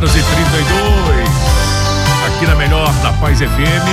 9h32, aqui na melhor da Paz FM.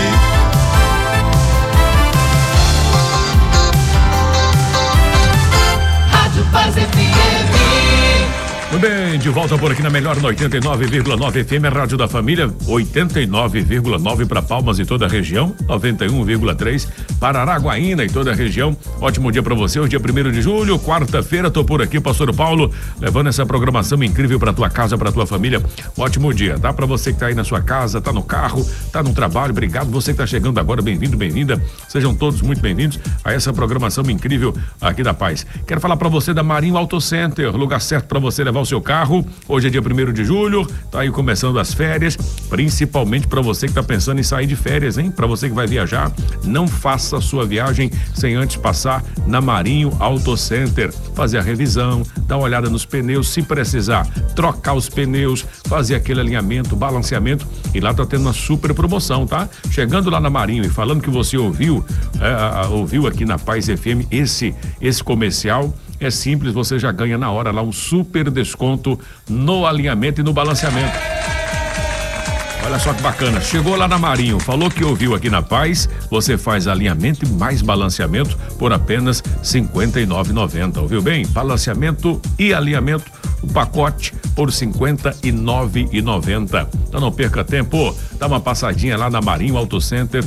Rádio Paz FM. Muito bem, de volta por aqui na melhor no 89,9 FM, Rádio da Família, 89,9 para Palmas e toda a região, 91,3 para Araguaína e toda a região. Ótimo dia para você, hoje dia 1º de julho, quarta-feira, tô por aqui, Pastor Paulo, levando essa programação incrível para tua casa, para tua família. Ótimo dia, tá? Para você que tá aí na sua casa, tá no carro, tá no trabalho, obrigado. Você que tá chegando agora, bem-vindo, bem-vinda. Sejam todos muito bem-vindos a essa programação incrível aqui da Paz. Quero falar para você da Marinho Auto Center, lugar certo para você levar o seu carro. Hoje é dia 1º de julho, tá aí começando as férias, principalmente para você que tá pensando em sair de férias, hein? Para você que vai viajar, não faça a sua viagem sem antes passar na Marinho Auto Center, fazer a revisão, dar uma olhada nos pneus, se precisar, trocar os pneus, fazer aquele alinhamento, balanceamento, e lá tá tendo uma super promoção, tá? Chegando lá na Marinho e falando que você ouviu aqui na Paz FM esse comercial, é simples, você já ganha na hora lá um super desconto no alinhamento e no balanceamento. Olha só que bacana, chegou lá na Marinho, falou que ouviu aqui na Paz, você faz alinhamento e mais balanceamento por apenas R$ 59,90, ouviu bem? Balanceamento e alinhamento, o pacote por R$ 59,90. Então não perca tempo, dá uma passadinha lá na Marinho Auto Center.